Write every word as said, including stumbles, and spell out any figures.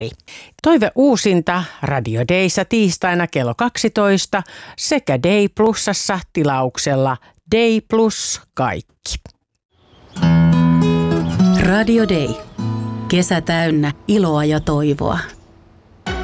Toive uusinta Radio Dayssa tiistaina kello kaksitoista sekä Day Plusassa tilauksella Day Plus kaikki. Radio Day. Kesä täynnä iloa ja toivoa.